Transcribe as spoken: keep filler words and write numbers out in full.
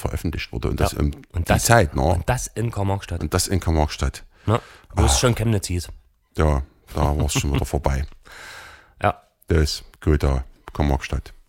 veröffentlicht wurde. Und das Ja. in Und die das- Zeit, ne? Und das in Karl-Marx-Stadt. Und das in Karl-Marx-Stadt. Ne? Wo es schon Chemnitz hieß. Ja, da war es schon wieder vorbei. Ja. Das ist gut, da Karl-Marx-Stadt.